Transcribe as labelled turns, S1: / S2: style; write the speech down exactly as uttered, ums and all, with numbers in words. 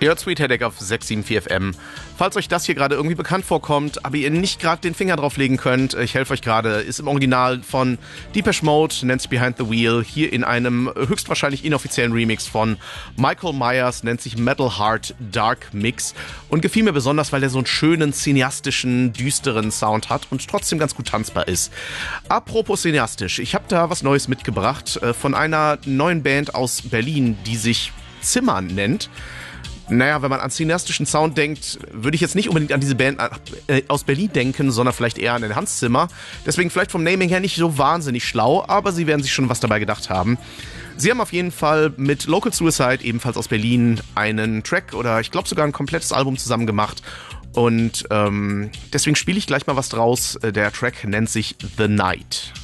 S1: Ihr hört Sweet Headache auf sechs sieben vier F M. Falls euch das hier gerade irgendwie bekannt vorkommt, aber ihr nicht gerade den Finger drauf legen könnt, ich helfe euch gerade, ist im Original von Depeche Mode, nennt sich Behind the Wheel, hier in einem höchstwahrscheinlich inoffiziellen Remix von Michael Myers, nennt sich Metal Heart Dark Mix und gefiel mir besonders, weil er so einen schönen, cineastischen, düsteren Sound hat und trotzdem ganz gut tanzbar ist. Apropos cineastisch, ich habe da was Neues mitgebracht äh, von einer neuen Band aus Berlin, die sich Zimmer nennt. Naja, wenn man an cineastischen Sound denkt, würde ich jetzt nicht unbedingt an diese Band äh, aus Berlin denken, sondern vielleicht eher an den Hans Zimmer. Deswegen vielleicht vom Naming her nicht so wahnsinnig schlau, aber sie werden sich schon was dabei gedacht haben. Sie haben auf jeden Fall mit Local Suicide, ebenfalls aus Berlin, einen Track oder ich glaube sogar ein komplettes Album zusammen gemacht. Und ähm, deswegen spiele ich gleich mal was draus. Der Track nennt sich The Night.